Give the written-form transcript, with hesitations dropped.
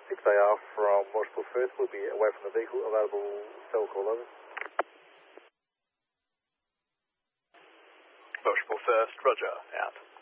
6AR from Motorsport First will be away from the vehicle, available cell call over. Motorsport First, roger, out.